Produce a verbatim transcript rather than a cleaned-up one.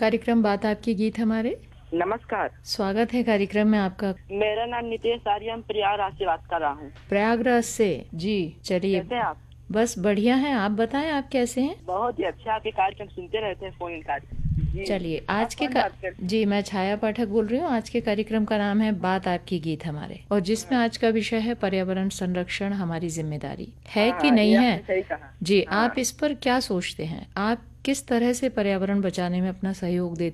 कार्यक्रम बात आपकी गीत हमारे। नमस्कार। स्वागत है कार्यक्रम में आपका। मेरा नाम नितेश आर्य, हम प्रयागराज से बात कर रहा हूँ। प्रयागराज से जी, चलिए। कैसे हैं आप? बस बढ़िया हैं, आप बताएं आप कैसे हैं? बहुत ही अच्छा, आपके कार्यक्रम सुनते रहते हैं, फोन इन कार्यक्रम। चलिए आज के का... जी, मैं छाया पाठक बोल रही हूँ। आज के कार्यक्रम का नाम है बात आपकी गीत हमारे, और जिसमें आज का विषय है पर्यावरण संरक्षण हमारी जिम्मेदारी है हाँ, कि नहीं है। सही कहा। जी, हाँ। आप इस पर क्या सोचते हैं? आप किस तरह से पर्यावरण बचाने में अपना सहयोग देते